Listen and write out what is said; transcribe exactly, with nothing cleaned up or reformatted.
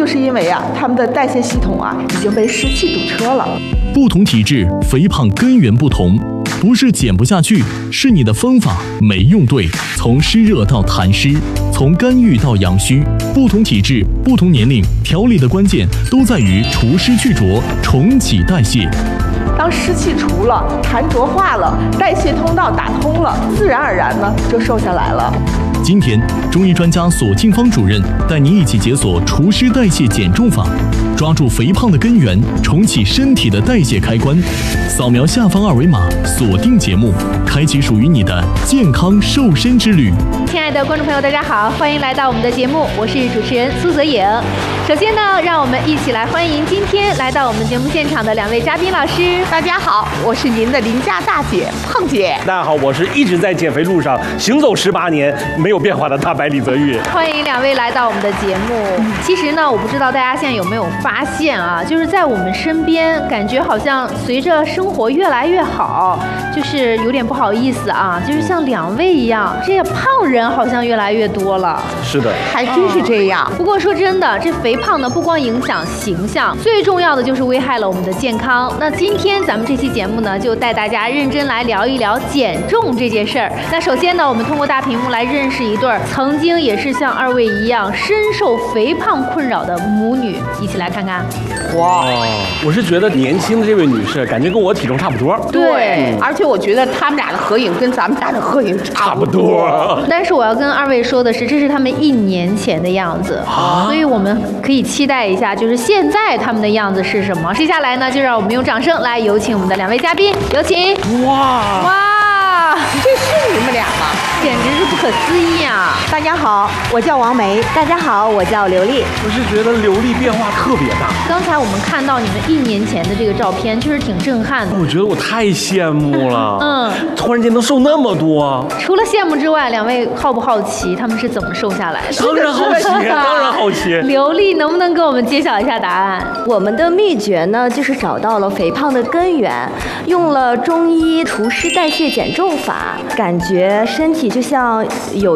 就是因为啊，他们的代谢系统啊已经被湿气堵车了。 不同体质，肥胖根源不同，不是减不下去，是你的方法没用对。从湿热到痰湿，从干郁到阳虚，不同体质、不同年龄，调理的关键都在于除湿去浊，重启代谢。 当湿气除了，痰浊化了，代谢通道打通了，自然而然呢就瘦下来了。 今天，中医专家索庆芳主任带您一起解锁除湿代谢减重法，抓住肥胖的根源，重启身体的代谢开关。扫描下方二维码，锁定节目，开启属于你的健康瘦身之旅。 亲爱的观众朋友，大家好，欢迎来到我们的节目，我是主持人苏泽颖。首先呢，让我们一起来欢迎今天来到我们节目现场的两位嘉宾老师。 大家好，我是您的邻家大姐胖姐。 大家好，我是一直在减肥路上行走十八年没有变化的大白李泽玉。 欢迎两位来到我们的节目。其实呢，我不知道大家现在有没有发现啊，就是在我们身边，感觉好像随着生活越来越好，就是有点不好意思啊，就是像两位一样，这个胖人好像越来越多了。 是的， 还真是这样。 不过说真的，这肥胖呢，不光影响形象，最重要的就是危害了我们的健康。那今天咱们这期节目呢，就带大家认真来聊一聊减重这件事儿。那首先呢，我们通过大屏幕来认识一对曾经也是像二位一样深受肥胖困扰的母女，一起来看看。 哇，我是觉得年轻的这位女士感觉跟我体重差不多。 对，而且我觉得他们俩的合影跟咱们俩的合影差不多。 但是我要跟二位说的是，这是他们一年前的样子，啊、所以我们可以期待一下，就是现在他们的样子是什么。接下来呢，就让我们用掌声来有请我们的两位嘉宾，有请。 哇哇， 这是你们俩吗？ 简直是不可思议啊！ 大家好，我叫王梅。大家好，我叫刘丽。 我是觉得刘丽变化特别大。 刚才我们看到你们一年前的这个照片，确实挺震撼的。 我觉得我太羡慕了。 嗯， 突然间能瘦那么多。 除了羡慕之外，两位好不好奇他们是怎么瘦下来的？ 当然好奇，当然好奇。 刘丽能不能给我们揭晓一下答案？ 我们的秘诀呢，就是找到了肥胖的根源，用了中医除湿代谢减重法，感觉身体就像有